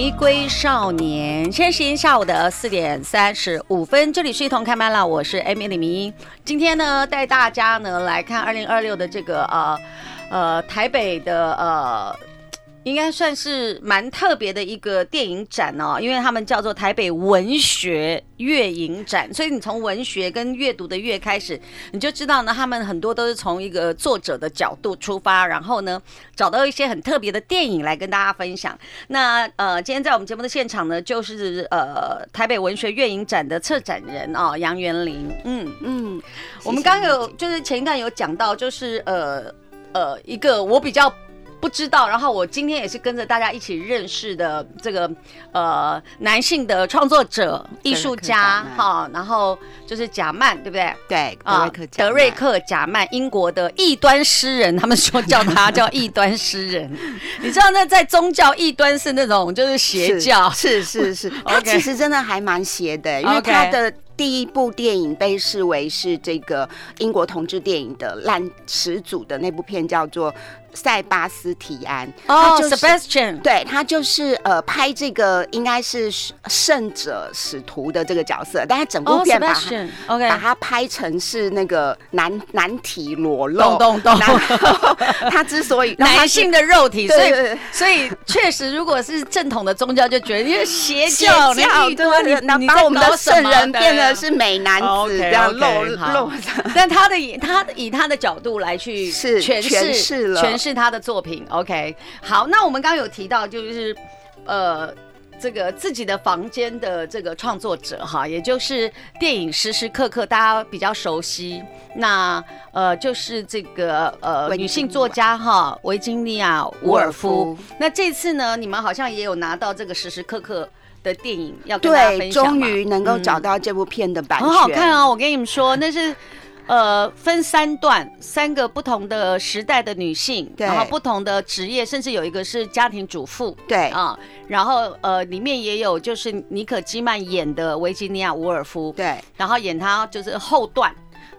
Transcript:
玫瑰少年，现在时间下午的4点35分，这里是一同开麦啦，我是 Amy 李明英。今天呢，带大家呢来看2026的这个台北的应该算是蛮特别的一个电影展哦，因为他们叫做台北文学阅影展，所以你从文学跟阅读的阅开始，你就知道呢，他们很多都是从一个作者的角度出发，然后呢找到一些很特别的电影来跟大家分享。那今天在我们节目的现场呢，就是台北文学阅影展的策展人哦，杨元玲。我们刚刚有就是前一段有讲到，就是一个我比较不知道，然后我今天也是跟着大家一起认识的这个男性的创作者、艺术家哈，然后就是贾曼，对不对？ 对， 德瑞克·贾曼，英国的异端诗人，他们说叫他叫异端诗人。你知道那在宗教异端是那种就是邪教， 是，他其实真的还蛮邪的，因为他的第一部电影被视为是这个英国同志电影的烂始祖的那部片，叫做塞巴斯提安。 Sebastian， 对，他就是拍这个应该是圣者使徒的这个角色，但他整部片把他拍成是那个男体裸露， 懂。 然后他之所以男性的肉体，所以确实，如果是正统的宗教，就觉得你是邪教， 你把我们的圣人变得是美男子这样露。 但他以他的角度来去诠释他的作品。OK， 好，那我们刚刚有提到就是这个自己的房间的这个创作者哈，也就是电影时时刻刻大家比较熟悉，那就是这个女性作家哈维金尼亚·伍尔夫。那这次呢，你们好像也有拿到这个时时刻刻的电影要跟大家分享嘛， 对，终于能够找到这部片的版权， 很好看啊！我跟你们说，那是分3段，3个不同的时代的女性，然后不同的职业，甚至有一个是家庭主妇， 对啊，然后里面也有就是妮可基曼演的维吉尼亚·伍尔夫， 对， 然后演她就是后段